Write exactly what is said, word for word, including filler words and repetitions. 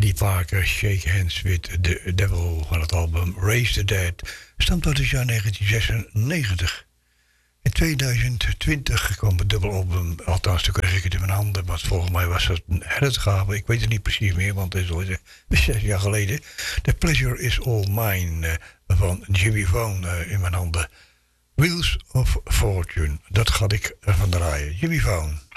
Charlie Parker, Shake Hands with the Devil van het album Raise the Dead. Stamt uit het jaar negentien zesennegentig. In tweeduizend twintig kwam het dubbelalbum, althans toen kreeg ik het in mijn handen, maar volgens mij was dat een heruitgave. Ik weet het niet precies meer, want het is al zes jaar geleden. The Pleasure is All Mine uh, van Jimmy Vaughan uh, in mijn handen. Wheels of Fortune, dat ga ik ervan draaien. Jimmy Vaughan.